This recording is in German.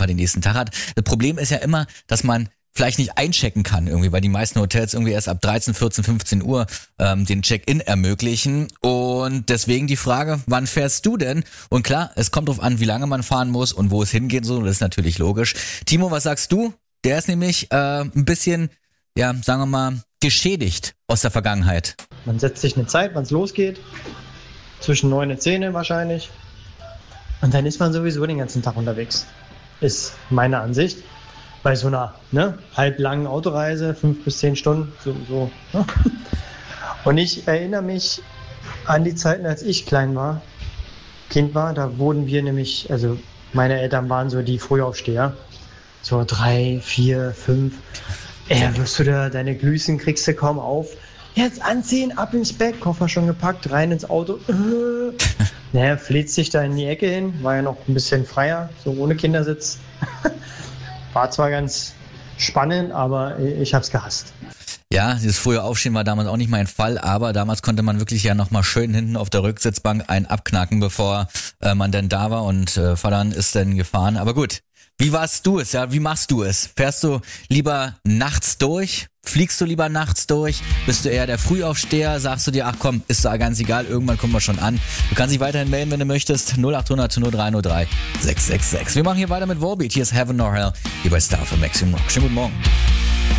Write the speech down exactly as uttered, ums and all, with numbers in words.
einfach den nächsten Tag hat. Das Problem ist ja immer, dass man vielleicht nicht einchecken kann irgendwie, weil die meisten Hotels irgendwie erst ab dreizehn, vierzehn, fünfzehn Uhr ähm, den Check-in ermöglichen. Und deswegen die Frage, wann fährst du denn? Und klar, es kommt drauf an, wie lange man fahren muss und wo es hingeht, so, das ist natürlich logisch. Timo, was sagst du? Der ist nämlich äh, ein bisschen, ja, sagen wir mal, geschädigt aus der Vergangenheit. Man setzt sich eine Zeit, wann es losgeht. Zwischen neun und zehn wahrscheinlich. Und dann ist man sowieso den ganzen Tag unterwegs. Ist meine Ansicht. Bei so einer ne, halblangen Autoreise, fünf bis zehn Stunden, so, so. Ne? Und ich erinnere mich an die Zeiten, als ich klein war, Kind war, da wurden wir nämlich, also meine Eltern waren so die Frühaufsteher, so drei, vier, fünf. Ey, wirst du da, deine Glüschen kriegst du kaum auf. Jetzt anziehen, ab ins Bett, Koffer schon gepackt, rein ins Auto. Äh. Naja, fläzt sich da in die Ecke hin, war ja noch ein bisschen freier, so ohne Kindersitz. War zwar ganz spannend, aber ich hab's gehasst. Ja, dieses frühe Aufstehen war damals auch nicht mein Fall, aber damals konnte man wirklich ja nochmal schön hinten auf der Rücksitzbank einen abknacken, bevor äh, man denn da war und äh, Vater ist dann gefahren. Aber gut, wie warst du es? Ja, wie machst du es? Fährst du lieber nachts durch? Fliegst du lieber nachts durch? Bist du eher der Frühaufsteher? Sagst du dir, ach komm, ist da ganz egal, irgendwann kommen wir schon an. Du kannst dich weiterhin melden, wenn du möchtest. null acht hundert null drei null drei sechs sechs sechs. Wir machen hier weiter mit Volbeat. Hier ist Heaven or Hell, hier bei Star für Maximum Rock. Schönen guten Morgen.